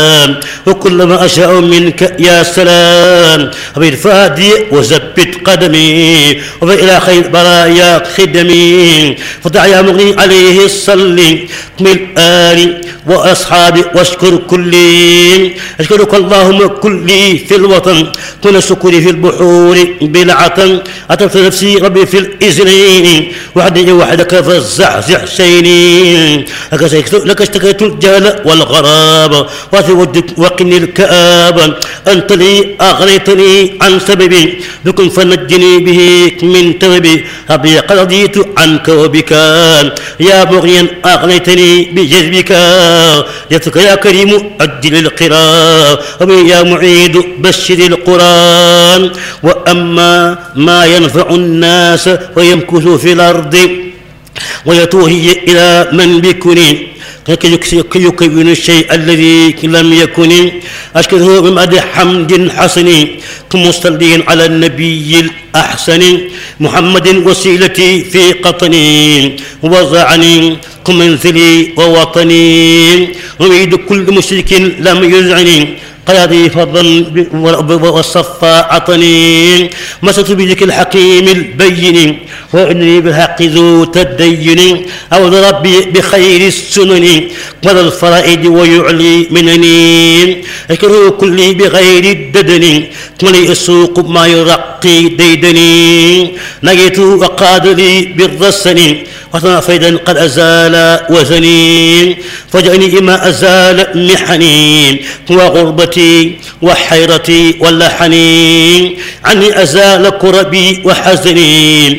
وكلما أشاء منك يا سلام بالفادي وزبت قدمي وإلى خير برايا خدمي فدع يا مغني عليه الصلي من آل وأصحابي واشكر كلي أشكرك اللهم كلي في الوطن كن سكري في البحور بالعطن أتركت نفسي ربي في الإذن وحدي وحدك فالزعزع شيني لك اشتكيت الجهل والغراب وفي ودك وقني الكآب أنت لي أغنيتني عن سببي بكم فنجني به من توبي أبي قد رضيت عنك وبك يا مغنيا أغنيتني بجذبك يتك يا كريم أجل القراء يا معيد بشر القرآن وأما ما ينفع الناس ويمكث في الأرض ويتوهي إلى من بكني كي يكون الشيء الذي لم يكن أشكره بمدح حمد حسن كمصلين على النبي الأحسن محمد وسيلتي في قطني وضعني كمنزلي ووطني أريد كل مشرك لم يزعني قيادي فضل والصفا عطني مسكت بذكر الحكيم البين وإني بالحق ذو تدين أعوذ ربي بخير السنن قبل الفرائد ويعلي منني أشكره كلي بغير الددن ملي السوق ما يرقي ديدني نجيت وقاد لي بالرسن وطنا فيدا قد أزال وزني فجأني إما أزال محني وغربتي وحيرتي واللحني عني أزال كربي وحزني